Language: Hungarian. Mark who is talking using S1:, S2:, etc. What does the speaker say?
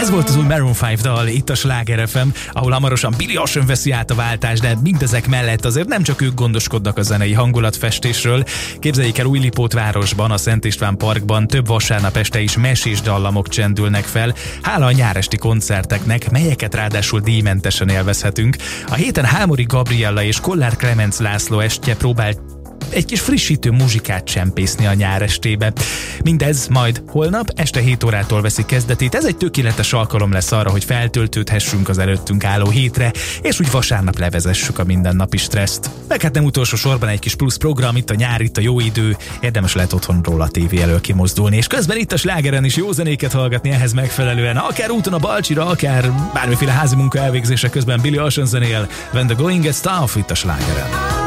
S1: Ez volt az új Maroon 5 dal itt a Sláger FM, ahol hamarosan Billy Ocean veszi át a váltást, de mindezek mellett azért nem csak ők gondoskodnak a zenei hangulatfestésről. Képzeljék el, Újlipótvárosban, a Szent István Parkban több vasárnap este is mesés dallamok csendülnek fel, hála a nyáresti koncerteknek, melyeket ráadásul díjmentesen élvezhetünk. A héten Hámori Gabriella és Kollár Klemenc László estje próbált egy kis frissítő muzsikát csempészni a nyárestébe. Mindez majd holnap este 7 órától veszi kezdetét. Ez egy tökéletes alkalom lesz arra, hogy feltöltődhessünk az előttünk álló hétre, és úgy vasárnap levezessük a mindennapi stresszt. Meg hát nem utolsó sorban egy kis plusz program, itt a nyár, itt a jó idő, érdemes lehet otthonról a tévé elől kimozdulni, és közben itt a Slágeren is jó zenéket hallgatni ehhez megfelelően, akár úton a Balcsira, akár bármiféle házi munka elvégzése közben Billy Ocean zenél. When the going gets tough, itt a Slágeren.